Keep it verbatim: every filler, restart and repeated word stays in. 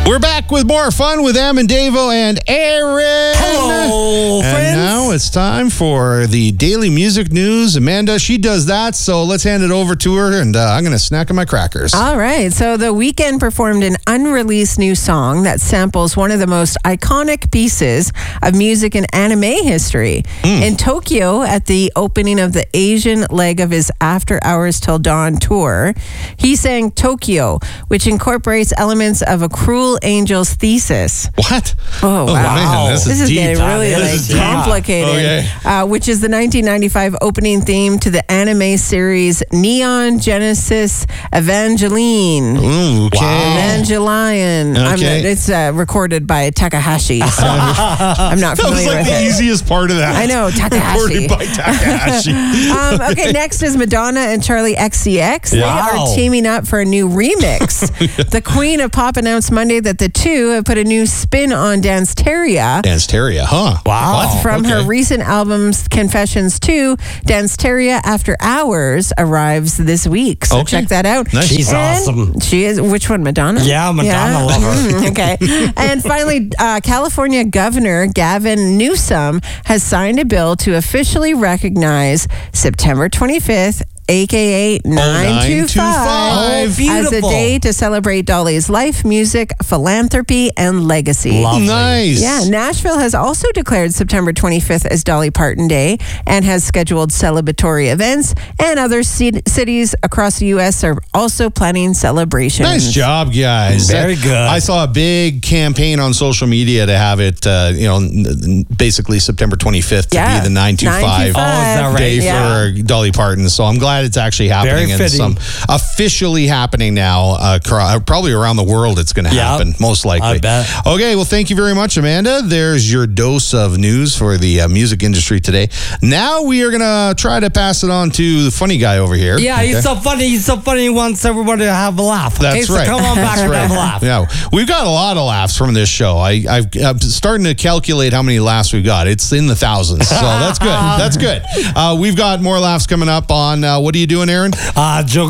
We're back with more fun with Em and Davo and Aaron. Hello, and friends. now it's time for the daily music news. Amanda, she does that, so let's hand it over to her, and uh, I'm going to snack on my crackers. All right. So The Weeknd performed an unreleased new song that samples one of the most iconic pieces of music in anime history. Mm. In Tokyo, at the opening of the Asian leg of his After Hours Till Dawn tour, he sang Tokyo, which incorporates elements of a Cruel Angel's Thesis. What? Oh, wow. Man, this, this is, is deep. getting really this like, is deep. complicated, Okay. uh, which is the nineteen ninety-five opening theme to the anime series Neon Genesis Evangelion. Ooh, okay. Wow. Evangelion. I'm, Okay. it's uh, recorded by Takahashi, so I'm not That was familiar like with the it. easiest part of that. I know, Takahashi. Recorded by Takahashi. um, okay, next is Madonna and Charlie X C X. They Wow. are teaming up for a new remix. The Queen of Pop announced Monday that the two have put a new spin on Danceteria. Danceteria, huh? Wow. What? From Okay. her recent albums, Confessions two, Danceteria After Hours arrives this week. So Okay. check that out. Nice. She's And awesome. She is. Which one, Madonna? Yeah, Madonna, love her. Mm, okay. And finally, uh, California Governor Gavin Newsom has signed a bill to officially recognize September twenty-fifth, A K A nine two five, Oh, as a beautiful. day to celebrate Dolly's life, music, philanthropy, and legacy. Lovely. Nice. Yeah, Nashville has also declared September twenty-fifth as Dolly Parton Day and has scheduled celebratory events, and other c- cities across the U S are also planning celebrations. Nice job, guys. Very good. I saw a big campaign on social media to have it, uh, you know, n- n- basically September twenty-fifth to Yeah. be the nine two five Oh, is that right? day Yeah. for Dolly Parton. So I'm glad it's actually happening Very and some fitting. officially happening now. Uh, cro- probably around the world it's going to Yep. happen, most likely. I bet. Okay, well, thank you very much, Amanda. There's your dose of news for the uh, music industry today. Now we are going to try to pass it on to the funny guy over here. Yeah, Okay? he's so funny. He's so funny. He wants everybody to have a laugh. Okay, That's so right. come on back That's and right. have a laugh. Yeah, we've got a lot of laughs from this show. I, I've, I'm starting to calculate how many laughs we've got. It's in the thousands, so that's good. That's good. Uh, we've got more laughs coming up on. Uh, what are you doing, Aaron? Uh, Joe